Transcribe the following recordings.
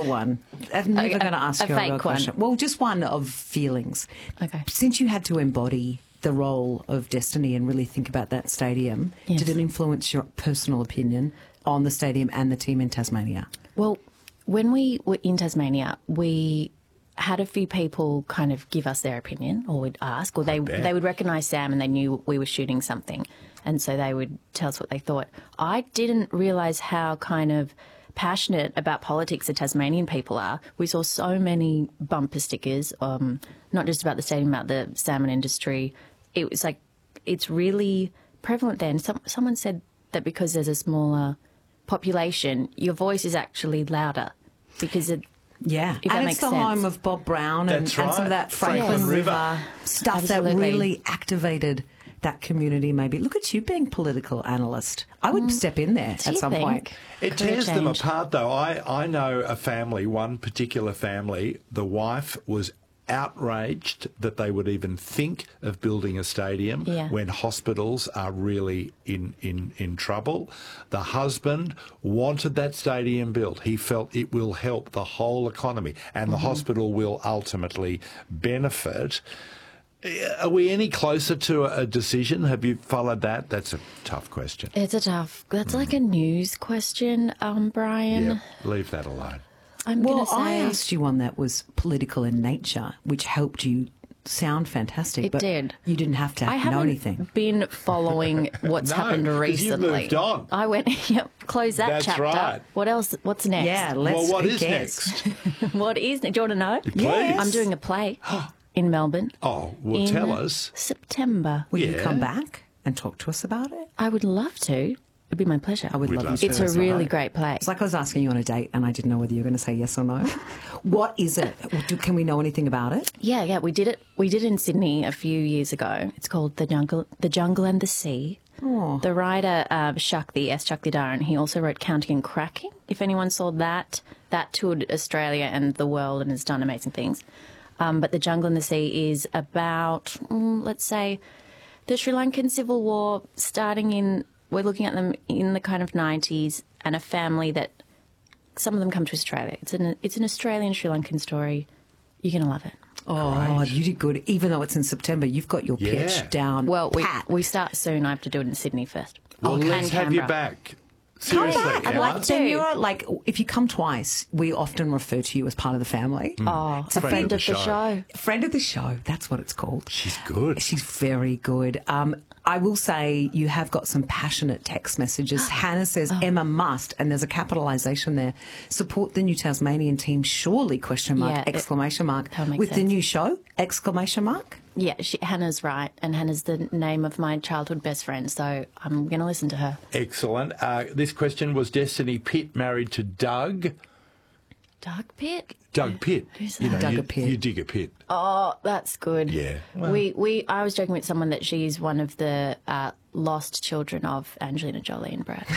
one. I'm never going to ask a you a real fake question. one. Well, just one of feelings. Okay. Since you had to embody the role of Destiny and really think about that stadium, Yes. did it influence your personal opinion on the stadium and the team in Tasmania? Well, when we were in Tasmania, we had a few people kind of give us their opinion, or would ask, or they would recognise Sam and they knew we were shooting something, and so they would tell us what they thought. I didn't realise how kind of passionate about politics the Tasmanian people are. We saw so many bumper stickers, not just about the stadium, about the salmon industry. It was like, it's really prevalent there. And someone said that because there's a smaller population, your voice is actually louder because it. Yeah, If that and makes it's the sense. home of Bob Brown and, That's and some right. of that Franklin Franklin River. River stuff Absolutely. that really activated that community. Maybe look at you being political analyst. I would step in there Do at you some think? point. It Career tears them change. apart, though. I know a family, one particular family, the wife was outraged that they would even think of building a stadium Yeah. when hospitals are really in trouble. The husband wanted that stadium built. He felt it will help the whole economy and the hospital will ultimately benefit. Are we any closer to a decision? Have you followed that? That's a tough question. It's a tough. That's like a news question, Brian. Yeah, leave that alone. I'm Well, going to say I asked you one that was political in nature, which helped you sound fantastic. It but did. You didn't have to I know haven't anything. been following what's No, happened 'cause you recently. moved on. I went, yep, close that That's chapter. right. What else? What's next? Yeah, let's. Well, what who is cares? next? What is next? Do you want to know? Please. I'm doing a play in Melbourne. Oh, well, in tell us. September. Will you Yeah. come back and talk to us about it? I would love to. It'd be my pleasure. I would We'd love love you to. to. It's a really great play. It's like I was asking you on a date and I didn't know whether you were going to say yes or no. What is it? Can we know anything about it? Yeah, we did it. We did it in Sydney a few years ago. It's called The Jungle and the Sea. Oh. The writer Shakti Dharan, he also wrote Counting and Cracking. If anyone saw that toured Australia and the world and has done amazing things. But The Jungle and the Sea is about, let's say, the Sri Lankan Civil War starting in. We're looking at them in the kind of 90s, and a family that some of them come to Australia. It's an Australian Sri Lankan story. You're going to love it. Oh, you did good. Even though it's in September, you've got your pitch Yeah. down. Well, pat. we start soon. I have to do it in Sydney first. Well, And let's have you Canberra. back. Seriously, I'd Emma. like to. Then you're like, if you come twice, we often refer to you as part of the family. Oh, a friend of the show. Friend of the show, that's what it's called. She's good. She's very good. I will say you have got some passionate text messages. Hannah says Emma must, and there's a capitalisation there, support the new Tasmanian team surely, question mark, Yeah, exclamation mark, that makes with the sense. new show, exclamation mark. Yeah, Hannah's right, and Hannah's the name of my childhood best friend, so I'm going to listen to her. Excellent. This question was Destiny Pitt married to Doug? Doug Pitt? Doug Pitt. Who's You that? know, Doug you, a Pitt. you dig a pit. Oh, that's good. Yeah. I was joking with someone that she's one of the lost children of Angelina Jolie and Brad.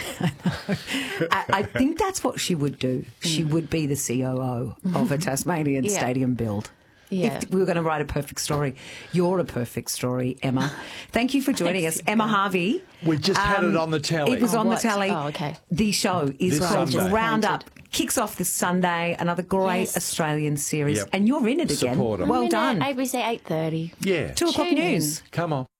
I think that's what she would do. She would be the COO of a Tasmanian Yeah. stadium build. Yeah. If we were going to write a perfect story, you're a perfect story, Emma. Thank you for joining us. Emma Harvey. We just had it on the telly. It was on the what? telly. Oh, okay. The show is This called Sunday. Roundup. Kicks off this Sunday, another great Yes. Australian series. Yep. And you're in it again. Support 'em. Well I'm in done. at ABC 8:30. Yeah. 2 o'clock Tune in. news. Come on.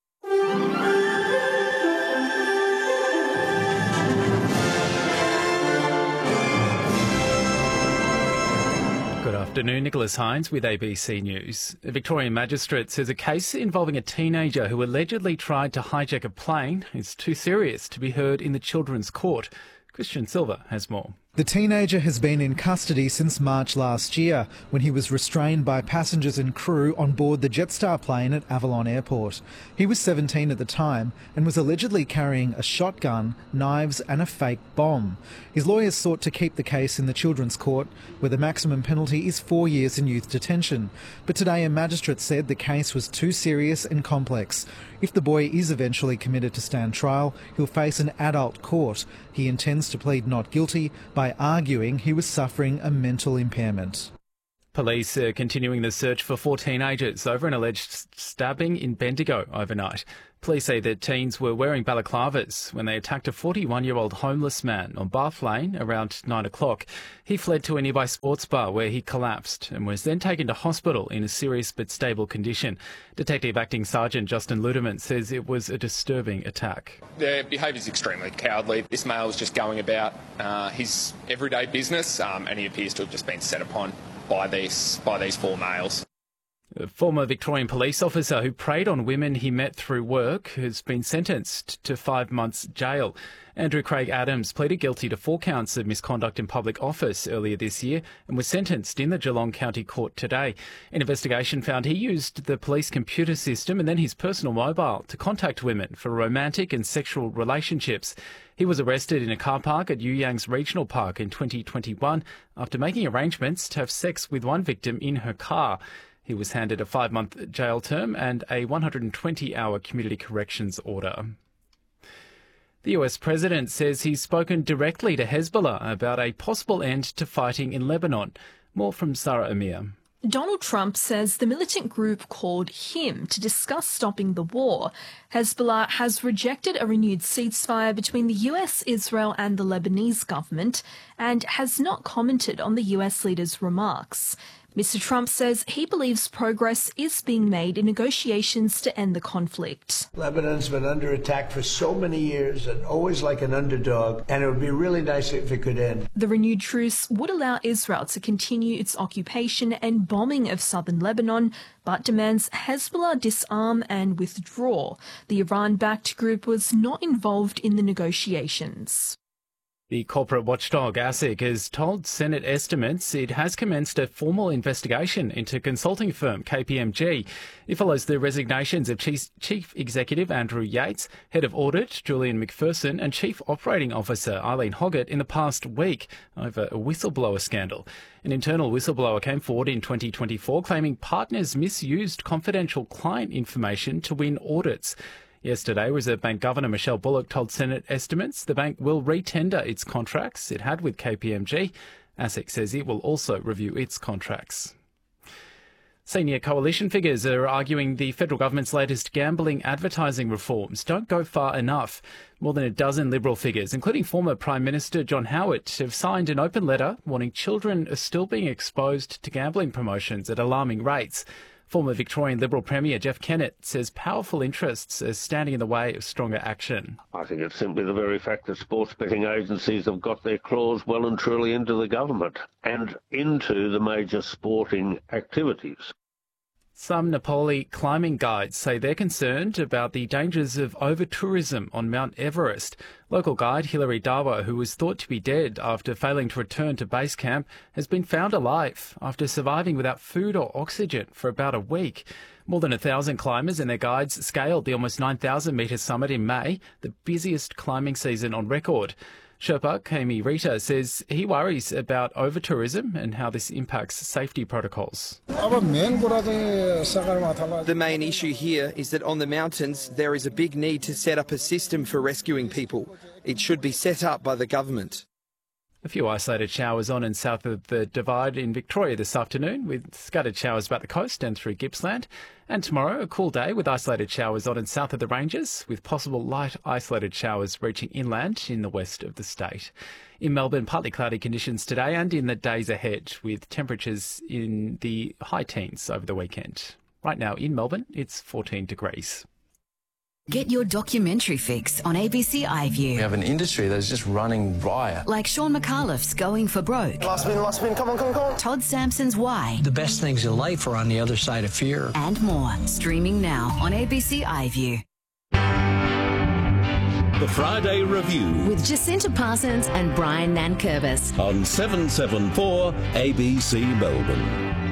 Good afternoon, Nicholas Hines with ABC News. A Victorian magistrate says a case involving a teenager who allegedly tried to hijack a plane is too serious to be heard in the Children's Court. Christian Silva has more. The teenager has been in custody since March last year, when he was restrained by passengers and crew on board the Jetstar plane at Avalon Airport. He was 17 at the time and was allegedly carrying a shotgun, knives and a fake bomb. His lawyers sought to keep the case in the Children's Court, where the maximum penalty is 4 years in youth detention. But today a magistrate said the case was too serious and complex. If the boy is eventually committed to stand trial, he'll face an adult court. He intends to plead not guilty by arguing he was suffering a mental impairment. Police are continuing the search for 4 teenagers over an alleged stabbing in Bendigo overnight. Police say that teens were wearing balaclavas when they attacked a 41-year-old homeless man on Bath Lane around 9 o'clock. He fled to a nearby sports bar where he collapsed and was then taken to hospital in a serious but stable condition. Detective Acting Sergeant Justin Ludeman says it was a disturbing attack. Their behaviour is extremely cowardly. This male was just going about his everyday business and he appears to have just been set upon by these 4 males. A former Victorian police officer who preyed on women he met through work has been sentenced to 5 months jail. Andrew Craig Adams pleaded guilty to 4 counts of misconduct in public office earlier this year and was sentenced in the Geelong County Court today. An investigation found he used the police computer system and then his personal mobile to contact women for romantic and sexual relationships. He was arrested in a car park at You Yang's Regional Park in 2021 after making arrangements to have sex with one victim in her car. He was handed a 5-month jail term and a 120-hour community corrections order. The US president says he's spoken directly to Hezbollah about a possible end to fighting in Lebanon. More from Sarah Amir. Donald Trump says the militant group called him to discuss stopping the war. Hezbollah has rejected a renewed ceasefire between the US, Israel and the Lebanese government and has not commented on the US leader's remarks. Mr. Trump says he believes progress is being made in negotiations to end the conflict. Lebanon's been under attack for so many years and always like an underdog, and it would be really nice if it could end. The renewed truce would allow Israel to continue its occupation and bombing of southern Lebanon, but demands Hezbollah disarm and withdraw. The Iran-backed group was not involved in the negotiations. The corporate watchdog ASIC has told Senate estimates it has commenced a formal investigation into consulting firm KPMG. It follows the resignations of Chief Executive Andrew Yates, Head of Audit Julian McPherson and Chief Operating Officer Eileen Hoggett in the past week over a whistleblower scandal. An internal whistleblower came forward in 2024 claiming partners misused confidential client information to win audits. Yesterday, Reserve Bank Governor Michelle Bullock told Senate estimates the bank will re-tender its contracts it had with KPMG. ASIC says it will also review its contracts. Senior coalition figures are arguing the federal government's latest gambling advertising reforms don't go far enough. More than a dozen Liberal figures, including former Prime Minister John Howard, have signed an open letter warning children are still being exposed to gambling promotions at alarming rates. Former Victorian Liberal Premier Jeff Kennett says powerful interests are standing in the way of stronger action. I think it's simply the very fact that sports betting agencies have got their claws well and truly into the government and into the major sporting activities. Some Nepali climbing guides say they're concerned about the dangers of over-tourism on Mount Everest. Local guide Hilary Dawa, who was thought to be dead after failing to return to base camp, has been found alive after surviving without food or oxygen for about a week. More than 1,000 climbers and their guides scaled the almost 9,000-metre summit in May, the busiest climbing season on record. Sherpa Kami Rita says he worries about over-tourism and how this impacts safety protocols. The main issue here is that on the mountains there is a big need to set up a system for rescuing people. It should be set up by the government. A few isolated showers on and south of the Divide in Victoria this afternoon, with scattered showers about the coast and through Gippsland. And tomorrow, a cool day with isolated showers on and south of the Ranges, with possible light isolated showers reaching inland in the west of the state. In Melbourne, partly cloudy conditions today and in the days ahead, with temperatures in the high teens over the weekend. Right now in Melbourne, it's 14 degrees. Get your documentary fix on ABC iView. We have an industry that's just running riot. Like Sean McAuliffe's Going for Broke. Last spin, come on. Todd Sampson's Why. The best things in life are on the other side of fear. And more. Streaming now on ABC iView. The Friday Review with Jacinta Parsons and Brian Nankervis on 774 ABC Melbourne.